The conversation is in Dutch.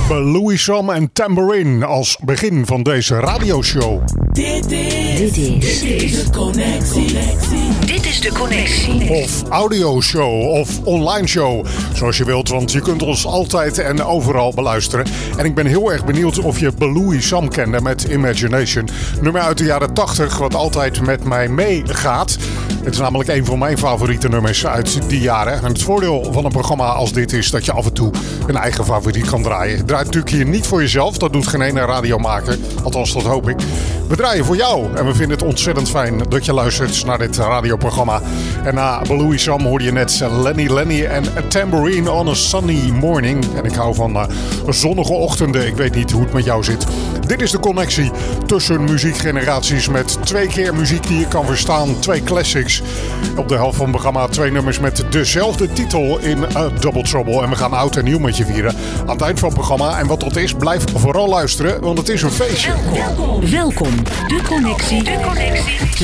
Louis Sam en Tambourine als begin van deze radioshow. Dit is de connectie. Dit is de connectie. Of audioshow of online show, zoals je wilt, want je kunt ons altijd en overal beluisteren. En ik ben heel erg benieuwd of je Louis Sam kende met Imagination. Nummer uit de jaren 80, wat altijd met mij meegaat. Het is namelijk een van mijn favoriete nummers uit die jaren. En het voordeel van een programma als dit is dat je af en toe een eigen favoriet kan draaien. Je draait natuurlijk hier niet voor jezelf, dat doet geen ene radiomaker. Althans, dat hoop ik. We draaien voor jou en we vinden het ontzettend fijn dat je luistert naar dit radioprogramma. En na Louis Sam hoorde je net Lenny en A Tambourine on a Sunny Morning. En ik hou van zonnige ochtenden. Ik weet niet hoe het met jou zit. Dit is de connectie tussen muziekgeneraties met 2 keer muziek die je kan verstaan. 2 classics. Op de helft van het programma 2 nummers met dezelfde titel in Double Trouble. En we gaan oud en nieuw met je vieren aan het eind van het programma. En wat dat is, blijf vooral luisteren, want het is een feestje. Welkom. De connectie.